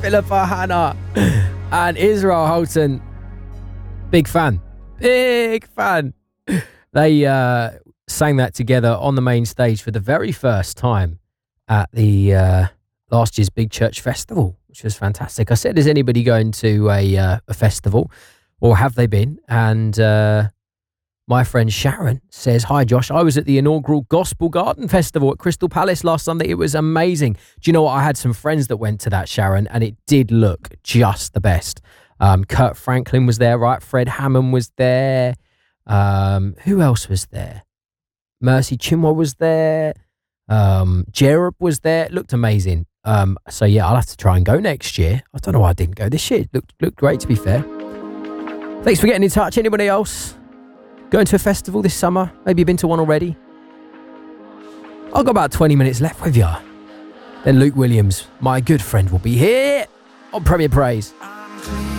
Philippa Hanna and Israel Houghton. Big fan. They sang that together on the main stage for the very first time at the last year's Big Church Festival, which was fantastic. I said, is anybody going to a festival, or have they been? And my friend Sharon says, hi Josh, I was at the inaugural Gospel Garden Festival at Crystal Palace last Sunday. It was amazing. Do you know what? I had some friends that went to that, Sharon, and it did look just the best. Kurt Franklin was there, right? Fred Hammond was there. Who else was there? Mercy Chinwo was there. Jerub was there. It looked amazing. So yeah, I'll have to try and go next year. I don't know why I didn't go this year. It looked great, to be fair. Thanks for getting in touch. Anybody else going to a festival this summer? Maybe you've been to one already? I've got about 20 minutes left with you. Then Luke Williams, my good friend, will be here on Premier Praise.